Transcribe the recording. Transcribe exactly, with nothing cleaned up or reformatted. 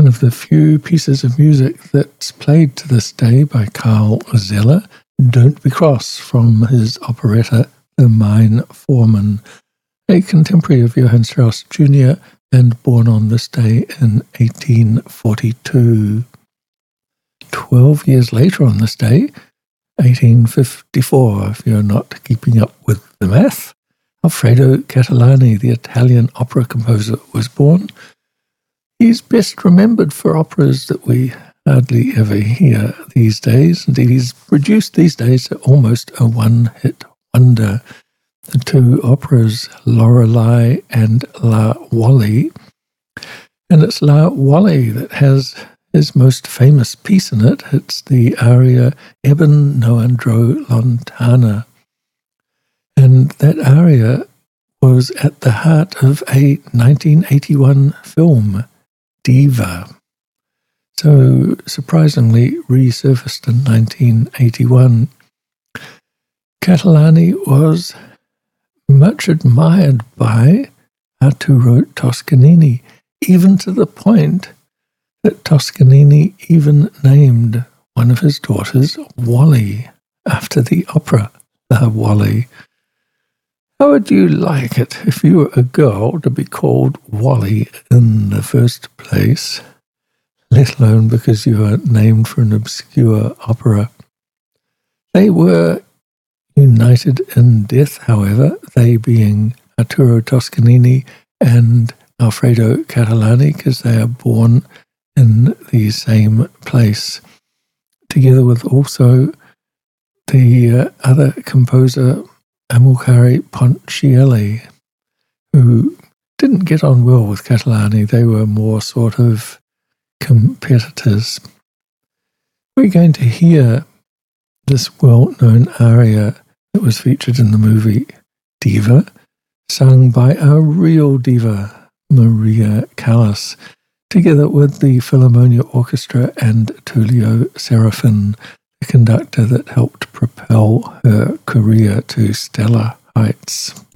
of the few pieces of music that's played to this day by Carl Zeller, Don't Be Cross, from his operetta The Mine Foreman, a contemporary of Johann Strauss Junior and born on this day in eighteen forty-two. Twelve years later on this day, eighteen fifty-four, if you're not keeping up with the math, Alfredo Catalani, the Italian opera composer, was born. He's best remembered for operas that we hardly ever hear these days. Indeed, he's produced these days almost a one-hit wonder. The two operas, Lorelei and La Wally. And it's La Wally that has his most famous piece in it. It's the aria Eben no andro lontana. And that aria was at the heart of a nineteen eighty-one film, Diva. So surprisingly resurfaced in nineteen eighty-one. Catalani was much admired by Arturo Toscanini, even to the point that Toscanini even named one of his daughters Wally after the opera, La Wally. How would you like it if you were a girl to be called Wally in the first place, let alone because you were named for an obscure opera? They were united in death, however, they being Arturo Toscanini and Alfredo Catalani, because they are born in the same place, together with also the uh, other composer, Amilcare Ponchielli, who didn't get on well with Catalani. They were more sort of competitors. We're going to hear this well-known aria that was featured in the movie Diva, sung by a real diva, Maria Callas, together with the Philharmonia Orchestra and Tullio Serafin, the conductor that helped propel her career to stellar heights.